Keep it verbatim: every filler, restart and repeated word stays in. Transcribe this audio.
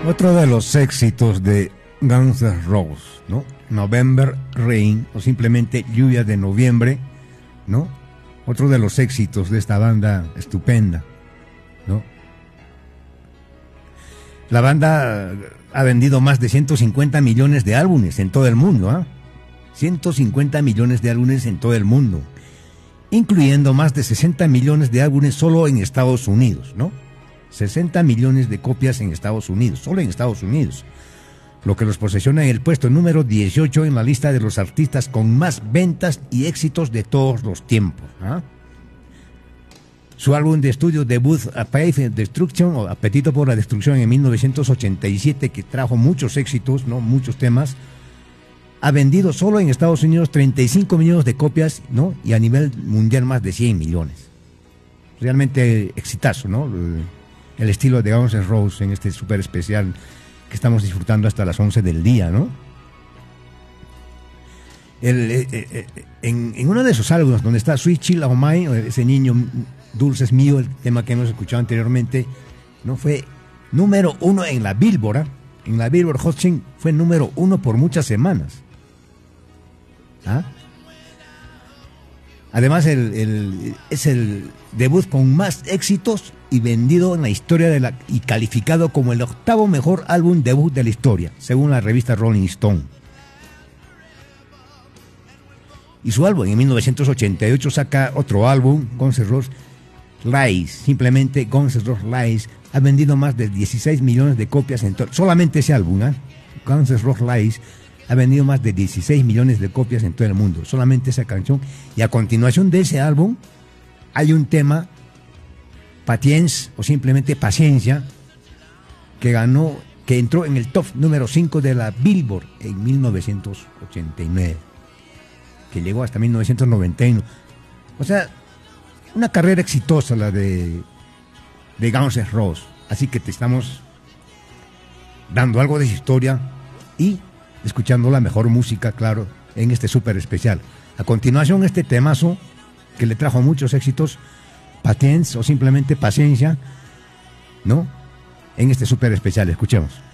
Otro de los éxitos de Guns N' Roses, ¿no? November Rain, o simplemente Lluvia de Noviembre, ¿no? Otro de los éxitos de esta banda estupenda, ¿no? La banda ha vendido más de ciento cincuenta millones de álbumes en todo el mundo, ¿ah? ¿eh? ciento cincuenta millones de álbumes en todo el mundo, incluyendo más de sesenta millones de álbumes solo en Estados Unidos, ¿no? sesenta millones de copias en Estados Unidos, solo en Estados Unidos, lo que los posiciona en el puesto número dieciocho en la lista de los artistas con más ventas y éxitos de todos los tiempos, ¿eh? Su álbum de estudio debut, Appetite for Destruction, o Apetito por la Destrucción, en mil novecientos ochenta y siete, que trajo muchos éxitos, ¿no? Muchos temas, ha vendido solo en Estados Unidos treinta y cinco millones de copias, ¿no? Y a nivel mundial más de cien millones. Realmente exitazo, ¿no? El, el estilo de Guns N' Roses en este súper especial que estamos disfrutando hasta las once del día, ¿no? El, eh, eh, en, en uno de esos álbumes donde está Sweet Child O' Mine, ese niño dulce es mío, el tema que hemos escuchado anteriormente, ¿no? Fue número uno en la Billboard, ¿eh? En la Billboard Hot cien fue número uno por muchas semanas. ¿Ah? Además, el, el, es el debut con más éxitos y vendido en la historia de la, y calificado como el octavo mejor álbum debut de la historia, según la revista Rolling Stone. Y su álbum, en mil novecientos ochenta y ocho, saca otro álbum, Guns N' Roses Lies, simplemente Guns N' Roses Lies, ha vendido más de dieciséis millones de copias en todo, solamente ese álbum, ¿eh? Guns N' Roses Lies ha vendido más de dieciséis millones de copias en todo el mundo, solamente esa canción. Y a continuación de ese álbum hay un tema, Patience, o simplemente Paciencia, que ganó, que entró en el top número cinco de la Billboard en mil novecientos ochenta y nueve, que llegó hasta mil novecientos noventa y uno. O sea, una carrera exitosa la de, de Guns N' Roses. Así que te estamos dando algo de historia y escuchando la mejor música, claro, en este súper especial. A continuación, este temazo que le trajo muchos éxitos, Patience, o simplemente Paciencia, ¿no? En este súper especial, escuchemos.